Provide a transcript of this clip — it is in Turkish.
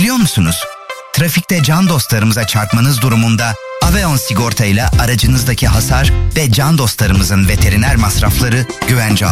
Biliyor musunuz? Trafikte can dostlarımıza çarpmanız durumunda Aveon sigorta ile aracınızdaki hasar ve can dostlarımızın veteriner masrafları güvence